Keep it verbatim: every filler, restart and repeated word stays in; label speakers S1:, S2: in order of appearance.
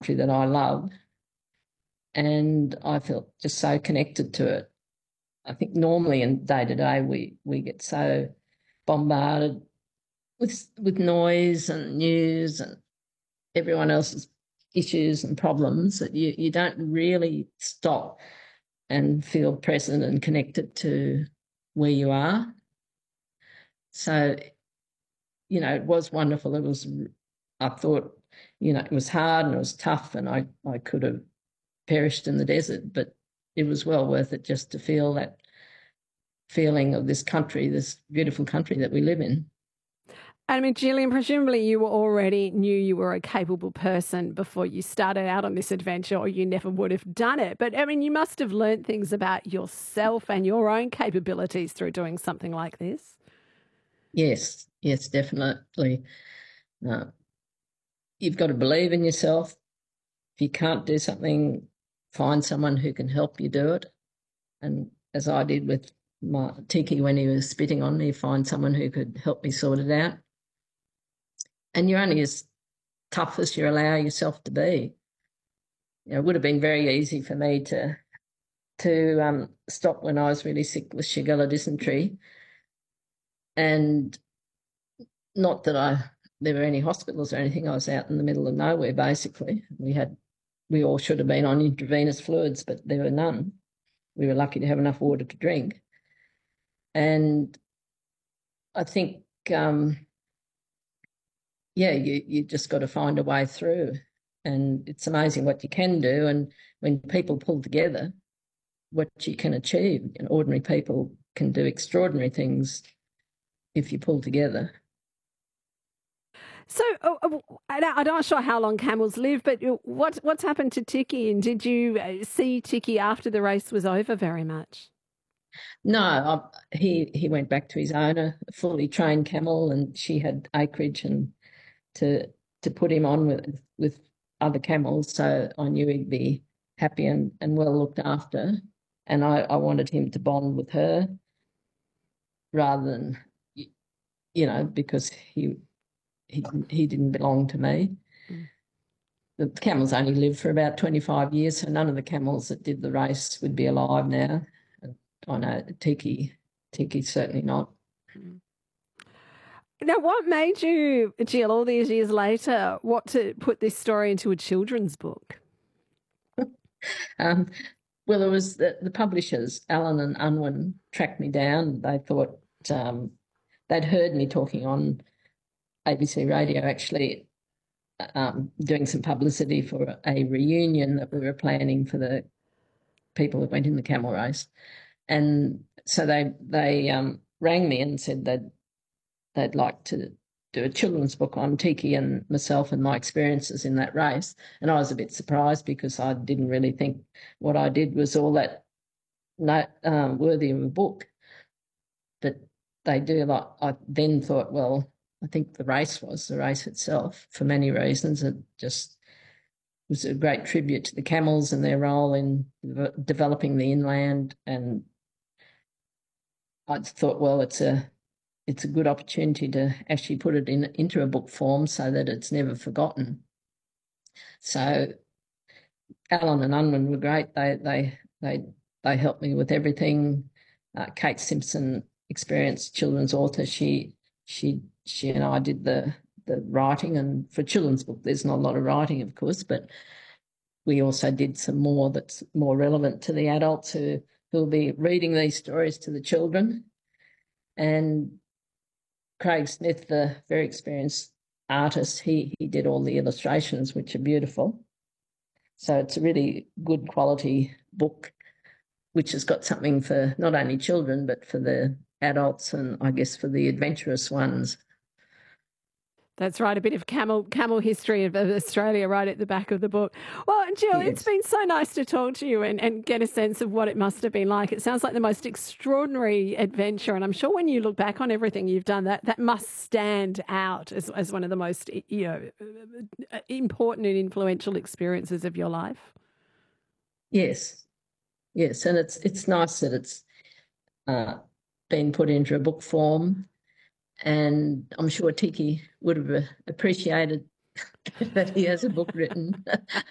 S1: country that I love, and I felt just so connected to it. I think normally in day-to-day we, we get so bombarded with with noise and news and everyone else's issues and problems that you, you don't really stop and feel present and connected to where you are. So, you know, it was wonderful. It was, I thought, you know, it was hard and it was tough and I, I could have perished in the desert, but it was well worth it just to feel that feeling of this country, this beautiful country that we live in.
S2: I mean, Gillian, presumably you already knew you were a capable person before you started out on this adventure, or you never would have done it. But, I mean, you must have learned things about yourself and your own capabilities through doing something like this.
S1: Yes, yes, definitely. Uh, you've got to believe in yourself. If you can't do something, find someone who can help you do it. And as I did with my Tiki when he was spitting on me, find someone who could help me sort it out. And you're only as tough as you allow yourself to be. You know, it would have been very easy for me to to um, stop when I was really sick with Shigella dysentery, and not that I there were any hospitals or anything. I was out in the middle of nowhere basically. We had we all should have been on intravenous fluids, but there were none. We were lucky to have enough water to drink, and I think. Um, Yeah, you, you just got to find a way through. And it's amazing what you can do. And when people pull together, what you can achieve. And ordinary people can do extraordinary things if you pull together.
S2: So uh, I'm not sure how long camels live, but what, what's happened to Tiki? And did you see Tiki after the race was over very much?
S1: No, I, he, he went back to his owner, a fully trained camel, and she had acreage and to to put him on with with other camels, so I knew he'd be happy and, and well looked after. And I, I wanted him to bond with her rather than, you know, because he he he didn't belong to me. Mm. The camels only lived for about twenty-five years, so none of the camels that did the race would be alive now. I know Tiki, Tiki's certainly not. Mm.
S2: Now, what made you, Jill, all these years later, want to put this story into a children's book?
S1: um, well, it was the, the publishers, Allen and Unwin, tracked me down. They thought um, they'd heard me talking on A B C radio, actually, um, doing some publicity for a reunion that we were planning for the people that went in the camel race. And so they they um, rang me and said they'd they'd like to do a children's book on Tiki and myself and my experiences in that race. And I was a bit surprised because I didn't really think what I did was all that not, um, worthy of a book. But they do. Like, I then thought, well, I think the race was the race itself for many reasons. It just was a great tribute to the camels and their role in developing the inland. And I thought, well, it's a it's a good opportunity to actually put it in into a book form so that it's never forgotten. So Allen and Unwin were great. They they they they helped me with everything. Uh, Kate Simpson, experienced children's author, she she she and I did the the writing, and for children's book there's not a lot of writing, of course, but we also did some more that's more relevant to the adults who who'll be reading these stories to the children. And Craig Smith, the very experienced artist, he he did all the illustrations, which are beautiful. So it's a really good quality book, which has got something for not only children, but for the adults and I guess for the adventurous ones.
S2: That's right, a bit of camel camel history of Australia right at the back of the book. Well, Jill, yes. It's been so nice to talk to you and, and get a sense of what it must have been like. It sounds like the most extraordinary adventure, and I'm sure when you look back on everything you've done, that, that must stand out as, as one of the most, you know, important and influential experiences of your life.
S1: Yes, yes, and it's it's nice that it's uh, been put into a book form. And I'm sure Tiki would have appreciated that he has a book written.